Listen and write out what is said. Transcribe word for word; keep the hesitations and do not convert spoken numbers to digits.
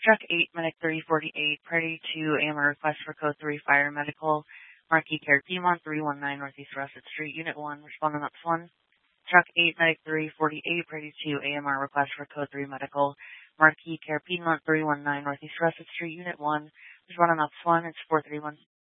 Truck eight, Medic three forty-eight, Party two, A M R request for Code three Fire Medical, Marquis Care Piedmont, three one nine Northeast Russet Street, Unit one, responding up one. Truck eight, Medic three forty-eight, Party two, A M R request for Code three Medical, Marquis Care Piedmont, three one nine Northeast Russet Street, Unit one, responding up one. It's four three one.